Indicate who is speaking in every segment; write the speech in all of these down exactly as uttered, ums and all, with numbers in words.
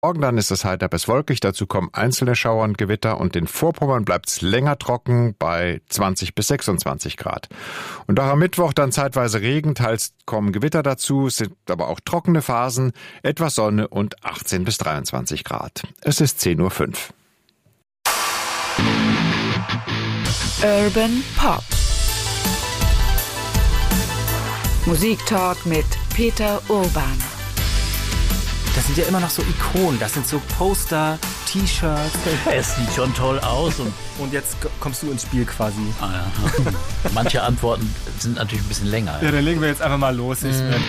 Speaker 1: Morgen dann ist es heiter bis wolkig, dazu kommen einzelne Schauer und Gewitter und in Vorpommern bleibt es länger trocken bei zwanzig bis sechsundzwanzig Grad. Und auch am Mittwoch dann zeitweise Regen, teils kommen Gewitter dazu, es sind aber auch trockene Phasen, etwas Sonne und achtzehn bis dreiundzwanzig Grad. Es ist zehn Uhr fünf.
Speaker 2: Urban Pop. Musiktalk mit Peter Urban.
Speaker 3: Das sind ja immer noch so Ikonen, das sind so Poster, T-Shirts.
Speaker 4: Es sieht schon toll aus. Und,
Speaker 3: und jetzt kommst du ins Spiel quasi.
Speaker 4: Ah ja. Manche Antworten sind natürlich ein bisschen länger.
Speaker 3: Ja, dann legen wir jetzt einfach mal los. Ich, mm.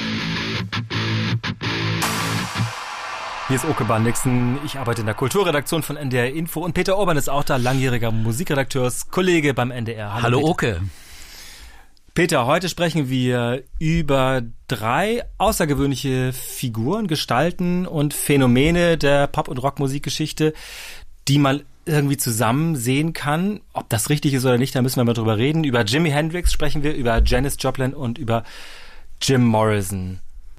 Speaker 3: Hier ist Oke Bandixen, ich arbeite in der Kulturredaktion von N D R Info und Peter Urban ist auch da, langjähriger Musikredakteurs-Kollege beim N D R.
Speaker 4: Hallo, Hallo Oke.
Speaker 3: Peter, heute sprechen wir über drei außergewöhnliche Figuren, Gestalten und Phänomene der Pop- und Rockmusikgeschichte, die man irgendwie zusammen sehen kann. Ob das richtig ist oder nicht, da müssen wir mal drüber reden. Über Jimi Hendrix sprechen wir, über Janis Joplin und über Jim Morrison.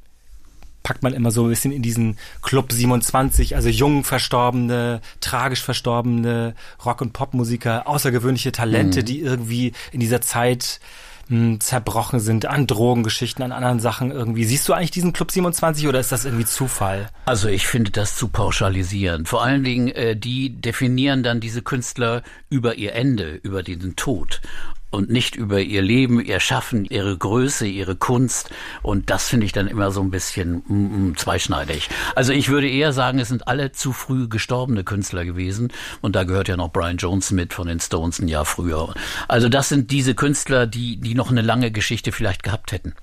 Speaker 3: Packt man immer so ein bisschen in diesen Club siebenundzwanzig, also jung verstorbene, tragisch verstorbene Rock- und Popmusiker, außergewöhnliche Talente, mhm. die irgendwie in dieser Zeit mh, zerbrochen sind an Drogengeschichten, an anderen Sachen irgendwie. Siehst du eigentlich diesen Club siebenundzwanzig oder ist das irgendwie Zufall?
Speaker 4: Also ich finde das zu pauschalisieren. Vor allen Dingen, äh, die definieren dann diese Künstler über ihr Ende, über den Tod. Und nicht über ihr Leben, ihr Schaffen, ihre Größe, ihre Kunst. Und das finde ich dann immer so ein bisschen mm, zweischneidig. Also ich würde eher sagen, es sind alle zu früh gestorbene Künstler gewesen. Und da gehört ja noch Brian Jones mit von den Stones ein Jahr früher. Also das sind diese Künstler, die, die noch eine lange Geschichte vielleicht gehabt hätten.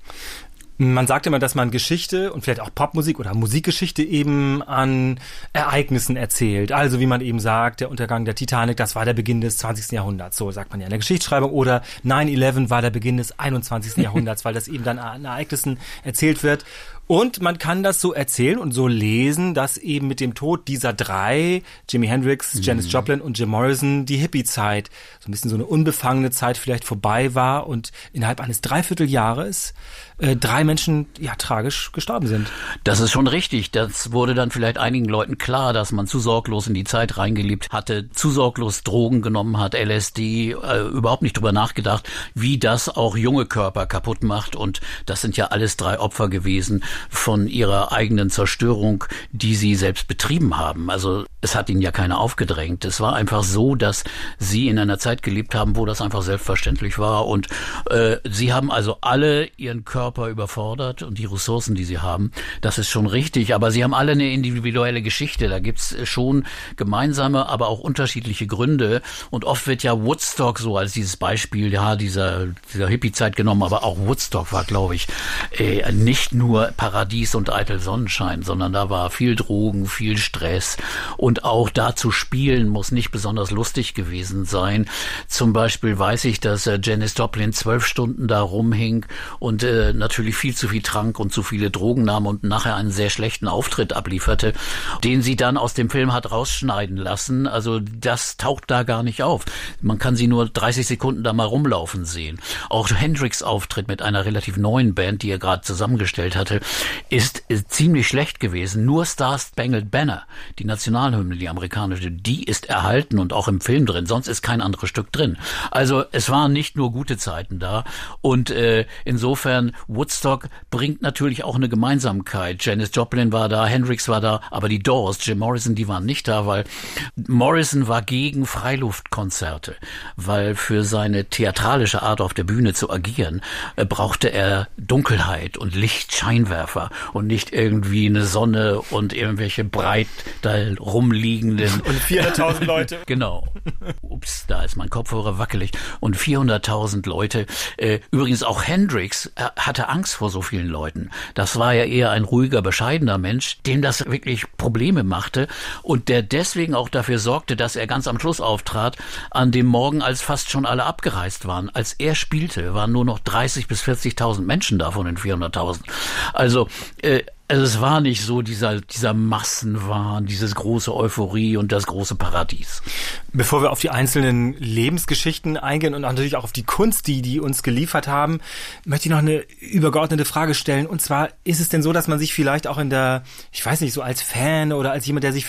Speaker 3: Man sagt immer, dass man Geschichte und vielleicht auch Popmusik oder Musikgeschichte eben an Ereignissen erzählt. Also wie man eben sagt, der Untergang der Titanic, das war der Beginn des zwanzigsten Jahrhunderts. So sagt man ja in der Geschichtsschreibung. Oder nine eleven war der Beginn des einundzwanzigsten Jahrhunderts, weil das eben dann an Ereignissen erzählt wird. Und man kann das so erzählen und so lesen, dass eben mit dem Tod dieser drei, Jimi Hendrix, mhm. Janis Joplin und Jim Morrison, die Hippie-Zeit, so ein bisschen so eine unbefangene Zeit vielleicht vorbei war und innerhalb eines Dreivierteljahres äh, drei Menschen ja tragisch gestorben sind.
Speaker 4: Das ist schon richtig. Das wurde dann vielleicht einigen Leuten klar, dass man zu sorglos in die Zeit reingelebt hatte, zu sorglos Drogen genommen hat, L S D, äh, überhaupt nicht drüber nachgedacht, wie das auch junge Körper kaputt macht. Und das sind ja alles drei Opfer gewesen von ihrer eigenen Zerstörung, die sie selbst betrieben haben. Also es hat ihnen ja keiner aufgedrängt. Es war einfach so, dass sie in einer Zeit gelebt haben, wo das einfach selbstverständlich war. Und äh, sie haben also alle ihren Körper überfordert und die Ressourcen, die sie haben. Das ist schon richtig. Aber sie haben alle eine individuelle Geschichte. Da gibt's schon gemeinsame, aber auch unterschiedliche Gründe. Und oft wird ja Woodstock so als dieses Beispiel, ja, dieser, dieser Hippie-Zeit genommen. Aber auch Woodstock war, glaube ich, äh, nicht nur Paradies und eitel Sonnenschein, sondern da war viel Drogen, viel Stress und auch da zu spielen muss nicht besonders lustig gewesen sein. Zum Beispiel weiß ich, dass äh, Janis Joplin zwölf Stunden da rumhing und äh, natürlich viel zu viel trank und zu viele Drogen nahm und nachher einen sehr schlechten Auftritt ablieferte, den sie dann aus dem Film hat rausschneiden lassen. Also das taucht da gar nicht auf. Man kann sie nur dreißig Sekunden da mal rumlaufen sehen. Auch Hendrix Auftritt mit einer relativ neuen Band, die er gerade zusammengestellt hatte, ist, ist ziemlich schlecht gewesen. Nur Star Spangled Banner, die Nationalhymne, die amerikanische, die ist erhalten und auch im Film drin. Sonst ist kein anderes Stück drin. Also es waren nicht nur gute Zeiten da. Und äh, insofern, Woodstock bringt natürlich auch eine Gemeinsamkeit. Janis Joplin war da, Hendrix war da, aber die Doors, Jim Morrison, die waren nicht da, weil Morrison war gegen Freiluftkonzerte, weil für seine theatralische Art auf der Bühne zu agieren, äh, brauchte er Dunkelheit und Licht, Scheinwerfer und nicht irgendwie eine Sonne und irgendwelche breit da rumliegenden
Speaker 3: und vierhunderttausend Leute.
Speaker 4: Genau. Ups, da ist mein Kopfhörer wackelig. Und vierhunderttausend Leute. Äh, übrigens auch Hendrix äh, hatte Angst vor so vielen Leuten. Das war ja eher ein ruhiger, bescheidener Mensch, dem das wirklich Probleme machte und der deswegen auch dafür sorgte, dass er ganz am Schluss auftrat, an dem Morgen, als fast schon alle abgereist waren. Als er spielte, waren nur noch dreißig bis vierzigtausend Menschen da von den vierhunderttausend. Also, äh, Also es war nicht so dieser, dieser Massenwahn, dieses große Euphorie und das große Paradies.
Speaker 3: Bevor wir auf die einzelnen Lebensgeschichten eingehen und natürlich auch auf die Kunst, die die uns geliefert haben, möchte ich noch eine übergeordnete Frage stellen. Und zwar, ist es denn so, dass man sich vielleicht auch in der, ich weiß nicht, so als Fan oder als jemand, der sich